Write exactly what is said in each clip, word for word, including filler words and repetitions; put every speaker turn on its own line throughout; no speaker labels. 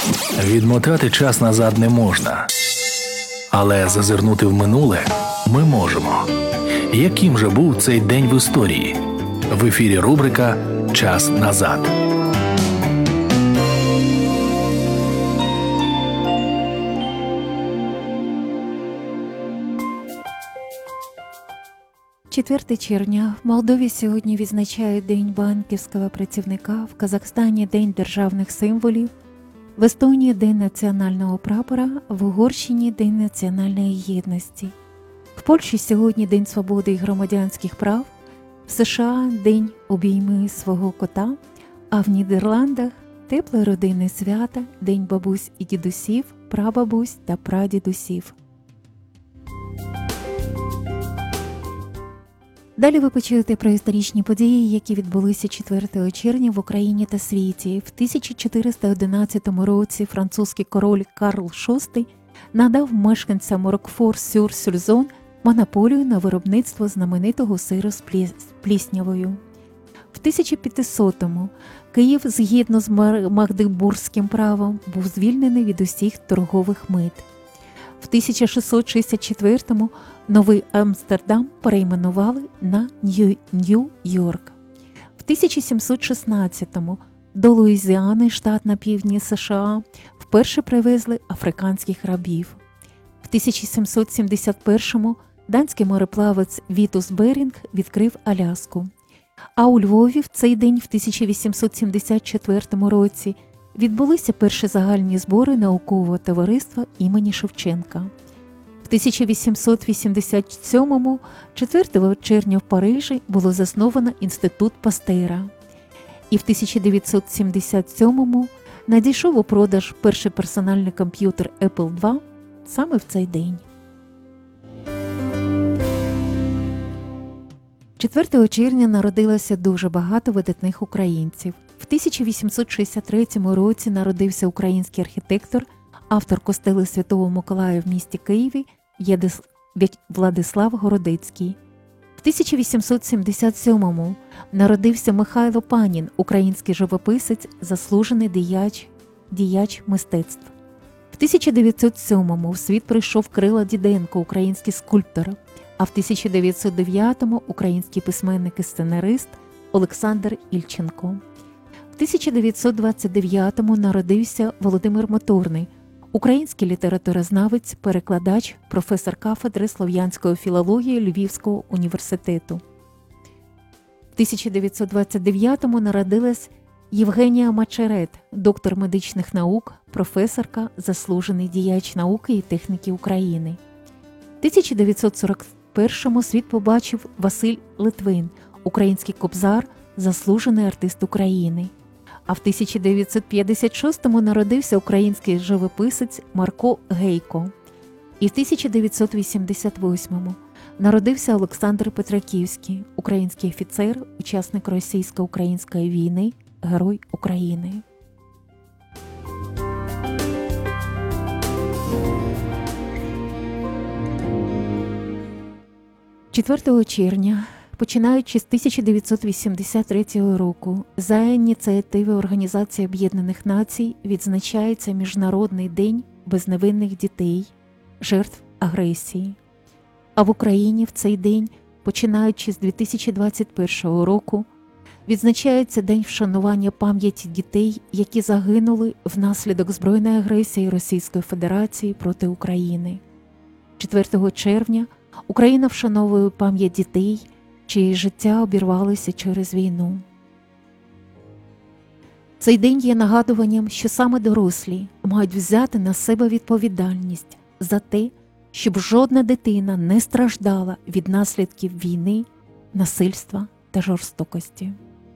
Відмотати час назад не можна. Але зазирнути в минуле ми можемо. Яким же був цей день в історії? В ефірі рубрика «Час назад».
четвертого червня в Молдові сьогодні відзначають День банківського працівника, в Казахстані – День державних символів, в Естонії – День національного прапора, в Угорщині – День національної єдності. В Польщі сьогодні День свободи і громадянських прав, в США – День обійми свого кота, а в Нідерландах – тепле родинне свято, День бабусь і дідусів, прабабусь та прадідусів. Далі ви почуєте про історичні події, які відбулися четвертого червня в Україні та світі. В тисяча чотириста одинадцятому році французький король Карл шостий надав мешканцям Рокфор-сюр-Сюльзон монополію на виробництво знаменитого сиру з пліснявою. В тисяча п'ятисотому Київ, згідно з Магдебурзьким правом, був звільнений від усіх торгових мит. В тисяча шістсот шістдесят четвертому Новий Амстердам перейменували на Нью-Йорк. В тисяча сімсот шістнадцятому до Луїзіани, штат на півдні США, вперше привезли африканських рабів. В тисяча сімсот сімдесят першому данський мореплавець Вітус Берінг відкрив Аляску. А у Львові в цей день, в тисяча вісімсот сімдесят четвертому році, відбулися перші загальні збори наукового товариства імені Шевченка. В тисяча вісімсот вісімдесят сьомому, четвертого червня в Парижі, було засновано Інститут Пастера. І в тисяча дев'ятсот сімдесят сьомому надійшов у продаж перший персональний комп'ютер Apple два саме в цей день. четвертого червня народилося дуже багато видатних українців. В тисяча вісімсот шістдесят третьому році народився український архітектор, автор костелу Святого Миколая в місті Києві Владислав Городецький. В тисяча вісімсот сімдесят сьомому народився Михайло Панін, український живописець, заслужений діяч, діяч мистецтв. В тисяча дев'ятсот сьомому в світ прийшов Кирило Діденко, український скульптор, а в тисяча дев'ятсот дев'ятому український письменник і сценарист Олександр Ільченко. В тисяча дев'ятсот двадцять дев'ятому народився Володимир Моторний, український літературознавець, перекладач, професор кафедри слов'янської філології Львівського університету. В тисяча дев'ятсот двадцять дев'ятому народилась Євгенія Мачерет, доктор медичних наук, професорка, заслужений діяч науки і техніки України. В тисяча дев'ятсот сорок першому світ побачив Василь Литвин, український кобзар, заслужений артист України. А в тисяча дев'ятсот п'ятдесят шостому народився український живописець Марко Гейко. І в тисяча дев'ятсот вісімдесят восьмому народився Олександр Петраківський, український офіцер, учасник російсько-української війни, Герой України. четвертого червня, починаючи з тисяча дев'ятсот вісімдесят третього року, за ініціативи Організації Об'єднаних Націй відзначається Міжнародний день безневинних дітей, жертв агресії. А в Україні в цей день, починаючи з дві тисячі двадцять першого року, відзначається День вшанування пам'яті дітей, які загинули внаслідок збройної агресії Російської Федерації проти України. четвертого червня Україна вшановує пам'ять дітей, чиї життя обірвалися через війну. Цей день є нагадуванням, що саме дорослі мають взяти на себе відповідальність за те, щоб жодна дитина не страждала від наслідків війни, насильства та жорстокості.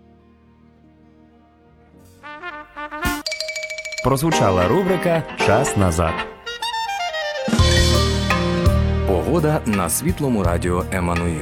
Прозвучала рубрика «Час назад». Погода на Світлому радіо «Еммануїл».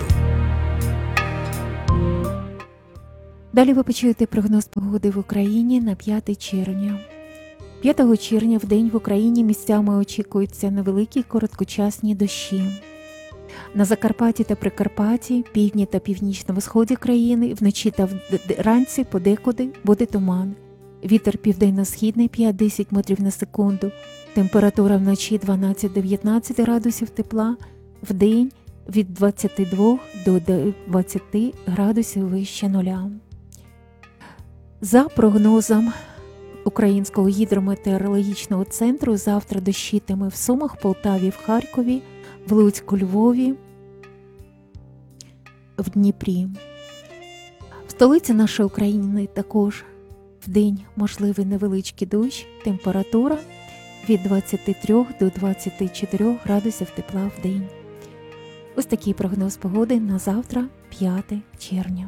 Далі ви почуєте прогноз погоди в Україні на п'яте червня. п'ятого червня в день в Україні місцями очікуються невеликі короткочасні дощі. На Закарпатті та Прикарпатті, півдні та північному сході країни вночі та вранці подекуди буде туман. Вітер південно-східний п'ять-десять метрів на секунду. Температура вночі дванадцять-дев'ятнадцять градусів тепла, вдень від двадцяти двох до двадцяти градусів вище нуля. За прогнозом Українського гідрометеорологічного центру, завтра дощитиме в Сумах, Полтаві, в Харкові, в Луцьку, Львові, в Дніпрі. В столиці нашої України також вдень можливий невеличкий дощ, температура від двадцяти трьох до двадцяти чотирьох градусів тепла в день. Ось такий прогноз погоди на завтра, п'яте червня.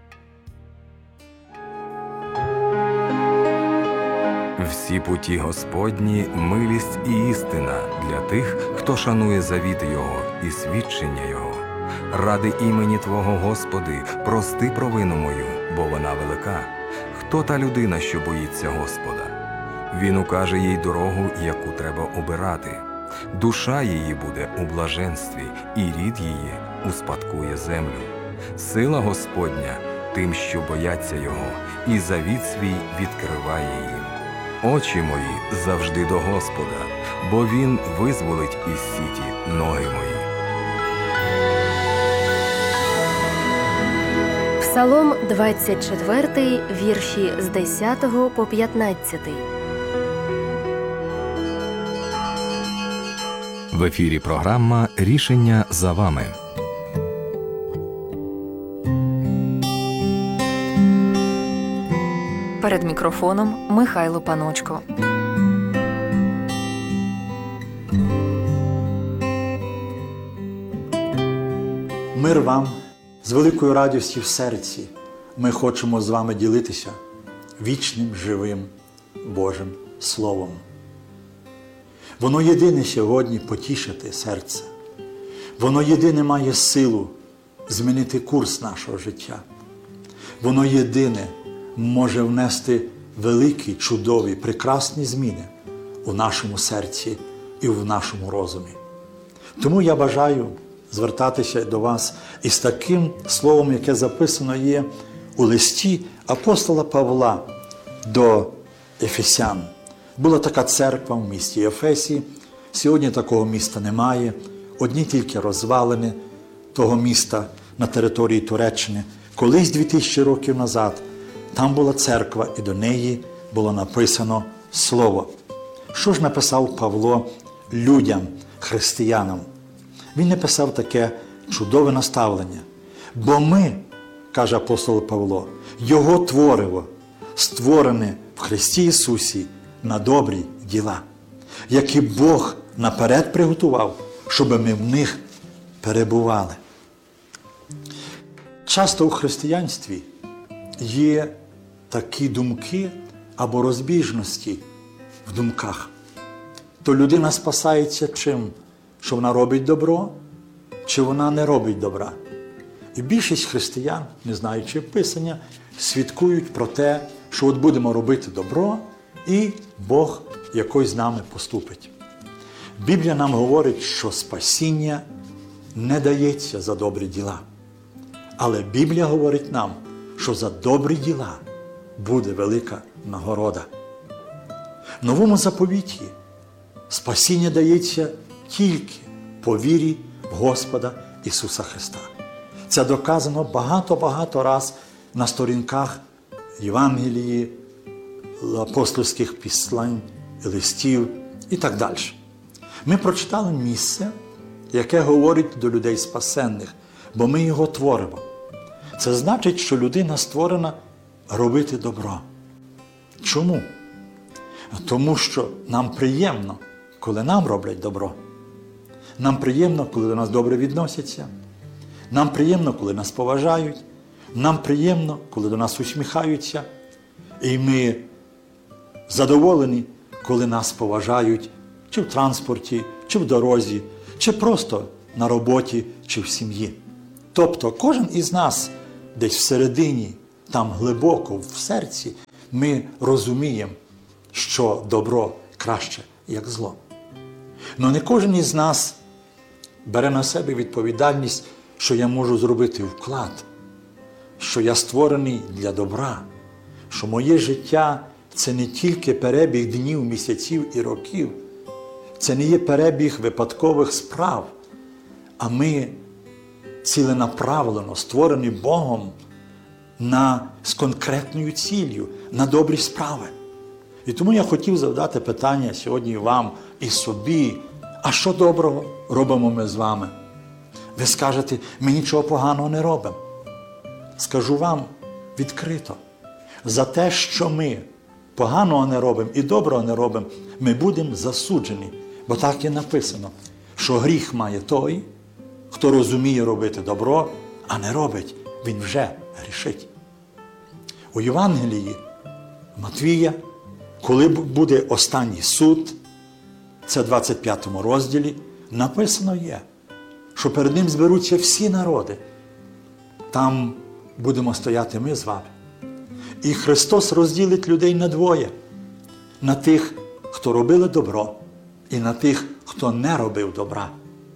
Всі путі Господні – милість і істина для тих, хто шанує завіт Його і свідчення Його. Ради імені Твого, Господи, прости провину мою, бо вона велика. Хто та людина, що боїться Господа? Він укаже їй дорогу, яку треба обирати. Душа її буде у блаженстві, і рід її успадкує землю. Сила Господня тим, що бояться Його, і завіт свій відкриває їм. Очі мої завжди до Господа, бо Він визволить із сіті ноги мої.
Псалом двадцять четвертий, вірші з десятого по п'ятнадцятий.
В ефірі програма «Рішення за вами».
Перед мікрофоном Михайло Паночко.
Мир вам! З великою радістю в серці ми хочемо з вами ділитися вічним, живим Божим Словом. Воно єдине сьогодні потішити серце. Воно єдине має силу змінити курс нашого життя. Воно єдине може внести великі, чудові, прекрасні зміни у нашому серці і в нашому розумі. Тому я бажаю звертатися до вас із таким словом, яке записано є у листі апостола Павла до Ефесян. Була така церква в місті Ефесі, сьогодні такого міста немає, одні тільки розвалини того міста на території Туреччини. Колись дві тисячі років назад там була церква, і до неї було написано Слово. Що ж написав Павло людям, християнам? Він написав таке чудове наставлення. Бо ми, каже апостол Павло, Його твориво, створене в Христі Ісусі на добрі діла, які Бог наперед приготував, щоб ми в них перебували. Часто у християнстві є такі думки або розбіжності в думках. То людина спасається чим? Що вона робить добро, чи вона не робить добра. І більшість християн, не знаючи Писання, свідкують про те, що от будемо робити добро, і Бог якось з нами поступить. Біблія нам говорить, що спасіння не дається за добрі діла. Але Біблія говорить нам, що за добрі діла буде велика нагорода. В Новому заповіті спасіння дається тільки по вірі в Господа Ісуса Христа. Це доказано багато-багато раз на сторінках Євангелії, апостольських післань, листів і так далі. Ми прочитали місце, яке говорить до людей спасенних, бо ми його творимо. Це значить, що людина створена робити добро. Чому? Тому що нам приємно, коли нам роблять добро. Нам приємно, коли до нас добре відносяться. Нам приємно, коли нас поважають. Нам приємно, коли до нас усміхаються. І ми задоволені, коли нас поважають чи в транспорті, чи в дорозі, чи просто на роботі, чи в сім'ї. Тобто кожен із нас десь всередині, там глибоко, в серці, ми розуміємо, що добро краще, як зло. Но не кожен із нас бере на себе відповідальність, що я можу зробити вклад, що я створений для добра, що моє життя – це не тільки перебіг днів, місяців і років, це не є перебіг випадкових справ, а ми ціленаправлено створені Богом на, з конкретною ціллю, на добрі справи. І тому я хотів завдати питання сьогодні вам і собі, а що доброго робимо ми з вами? Ви скажете, ми нічого поганого не робимо. Скажу вам відкрито, за те, що ми поганого не робимо і доброго не робимо, ми будемо засуджені. Бо так і написано, що гріх має той, хто розуміє робити добро, а не робить, він вже грішить. У Євангелії Матвія, коли буде останній суд, це в двадцять п'ятому розділі, написано є, що перед ним зберуться всі народи. Там будемо стояти ми з вами. І Христос розділить людей на двоє. На тих, хто робили добро, і на тих, хто не робив добра.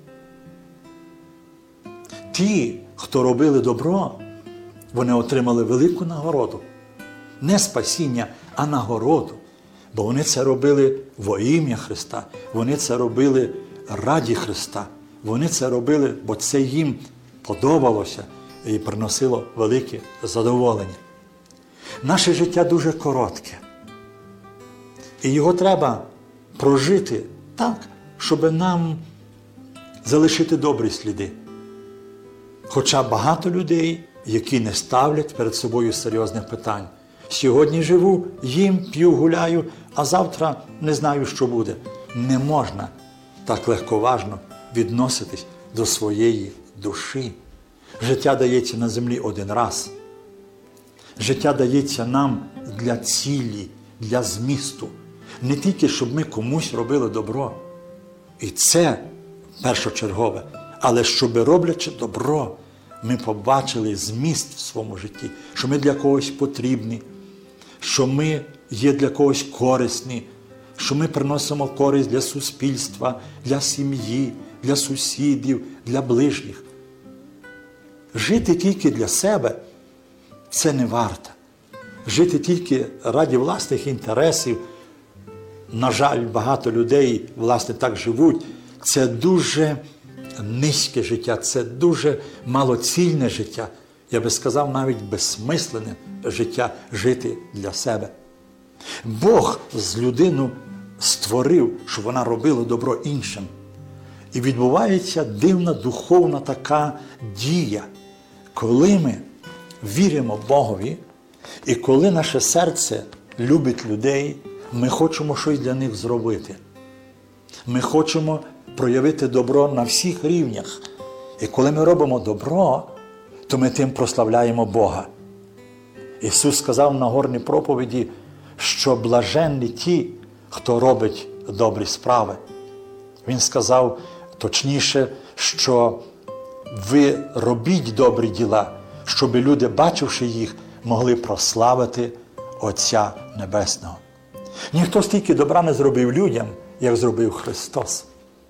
Ті, хто робили добро, вони отримали велику нагороду. Не спасіння, а нагороду. Бо вони це робили во ім'я Христа. Вони це робили раді Христа. Вони це робили, бо це їм подобалося і приносило велике задоволення. Наше життя дуже коротке. І його треба прожити так, щоб нам залишити добрі сліди. Хоча багато людей, які не ставлять перед собою серйозних питань. Сьогодні живу, їм, п'ю, гуляю, а завтра не знаю, що буде. Не можна так легковажно відноситись до своєї душі. Життя дається на землі один раз. Життя дається нам для цілі, для змісту. Не тільки, щоб ми комусь робили добро. І це першочергове. Але щоб, роблячи добро, ми побачили зміст в своєму житті, що ми для когось потрібні, що ми є для когось корисні, що ми приносимо користь для суспільства, для сім'ї, для сусідів, для ближніх. Жити тільки для себе – це не варто. Жити тільки раді власних інтересів, на жаль, багато людей, власне, так живуть, це дуже низьке життя, це дуже малоцільне життя. Я би сказав, навіть безсмисленне життя жити для себе. Бог з людину створив, щоб вона робила добро іншим. І відбувається дивна духовна така дія, коли ми віримо Богові, і коли наше серце любить людей, ми хочемо щось для них зробити. Ми хочемо проявити добро на всіх рівнях. І коли ми робимо добро, то ми тим прославляємо Бога. Ісус сказав на Нагорній проповіді, що блаженні ті, хто робить добрі справи. Він сказав точніше, що ви робіть добрі діла, щоб люди, бачивши їх, могли прославити Отця Небесного. Ніхто стільки добра не зробив людям, як зробив Христос.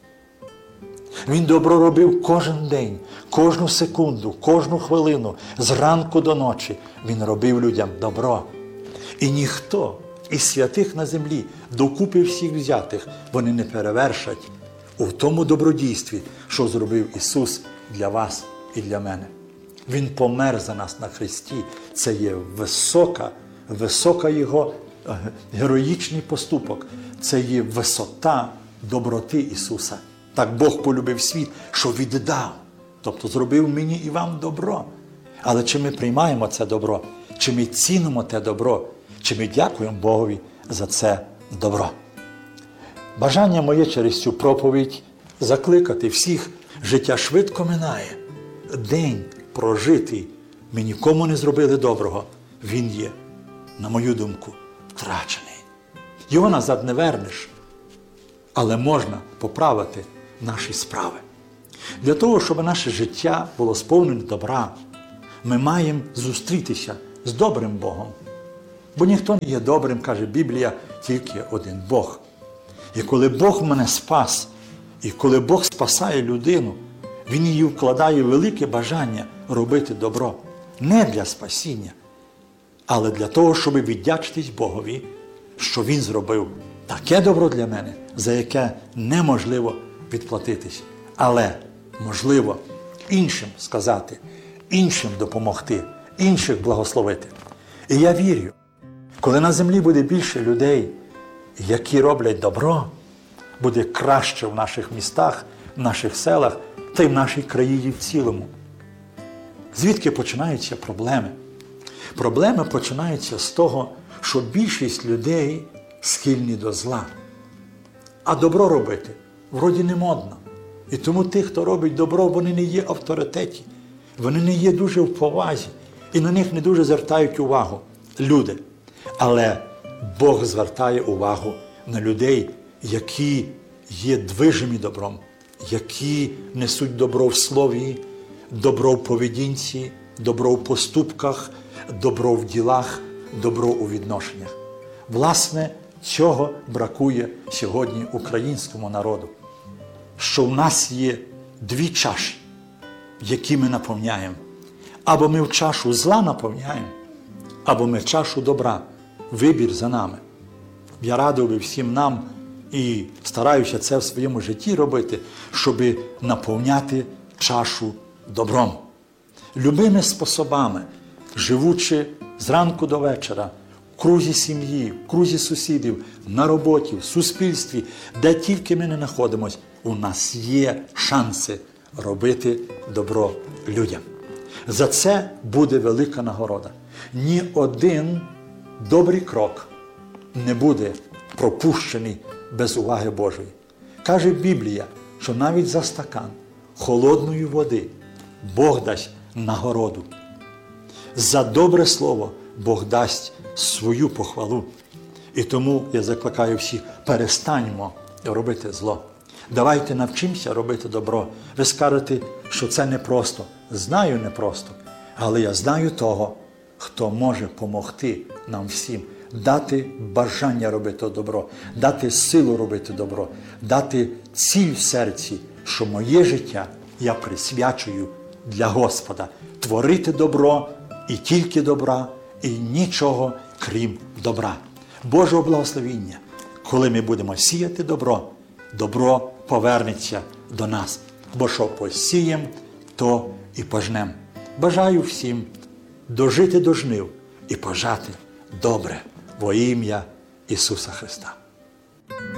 Він добро робив кожен день, кожну секунду, кожну хвилину, зранку до ночі. Він робив людям добро. І ніхто із святих на землі, докупи всіх взятих, вони не перевершать у тому добродійстві, що зробив Ісус для вас і для мене. Він помер за нас на хресті. Це є висока, висока Його героїчний поступок. Це є висота доброти Ісуса. Так Бог полюбив світ, що віддав. Тобто зробив мені і вам добро. Але чи ми приймаємо це добро? Чи ми цінимо те добро? Чи ми дякуємо Богові за це добро? Бажання моє через цю проповідь закликати всіх. Життя швидко минає. День прожитий, ми нікому не зробили доброго. Він є, на мою думку, втрачений. Його назад не вернеш, але можна поправити наші справи. Для того, щоб наше життя було сповнене добра, ми маємо зустрітися з добрим Богом. Бо ніхто не є добрим, каже Біблія, тільки один Бог. І коли Бог мене спас, і коли Бог спасає людину, Він її вкладає велике бажання робити добро. Не для спасіння, але для того, щоб віддячитись Богові що Він зробив таке добро для мене, за яке неможливо відплатитись. Але можливо іншим сказати, іншим допомогти, інших благословити. І я вірю, коли на землі буде більше людей, які роблять добро, буде краще в наших містах, в наших селах та й в нашій країні в цілому. Звідки починаються проблеми? Проблеми починаються з того, що більшість людей схильні до зла. А добро робити вроді не модно. І тому ті, хто робить добро, вони не є авторитеті, вони не є дуже в повазі, і на них не дуже звертають увагу люди. Але Бог звертає увагу на людей, які є движимі добром, які несуть добро в слові, добро в поведінці, добро в поступках, добро в ділах, добро у відношеннях. Власне, цього бракує сьогодні українському народу. Що в нас є дві чаші, які ми наповняємо. Або ми в чашу зла наповняємо, або ми в чашу добра. Вибір за нами. Я радив би всім нам і стараюся це в своєму житті робити, щоб наповняти чашу добром. Любими способами, живучи зранку до вечора, в крузі сім'ї, в крузі сусідів, на роботі, в суспільстві, де тільки ми не знаходимося, у нас є шанси робити добро людям. За це буде велика нагорода. Ні один добрий крок не буде пропущений без уваги Божої. Каже Біблія, що навіть за стакан холодної води Бог дасть нагороду. За добре слово Бог дасть свою похвалу. І тому я закликаю всіх, перестаньмо робити зло. Давайте навчимося робити добро. Ви скажете, що це непросто. Знаю, непросто. Але я знаю того, хто може допомогти нам всім, дати бажання робити добро, дати силу робити добро, дати ціль в серці, що моє життя я присвячую для Господа. Творити добро і тільки добра, і нічого крім добра. Божого благословіння, коли ми будемо сіяти добро, добро повернеться до нас. Бо що посієм, то і пожнем. Бажаю всім дожити до жнив і пожати добре во ім'я Ісуса Христа.